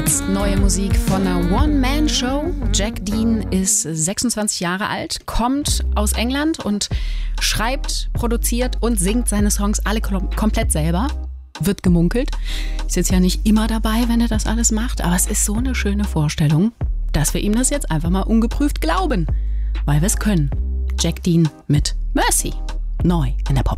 Jetzt neue Musik von einer One-Man-Show. Jack Dean ist 26 Jahre alt, kommt aus England und schreibt, produziert und singt seine Songs alle komplett selber. Wird gemunkelt. Ist jetzt ja nicht immer dabei, wenn er das alles macht, aber es ist so eine schöne Vorstellung, dass wir ihm das jetzt einfach mal ungeprüft glauben, weil wir es können. Jack Dean mit Mercy. Neu in der Pop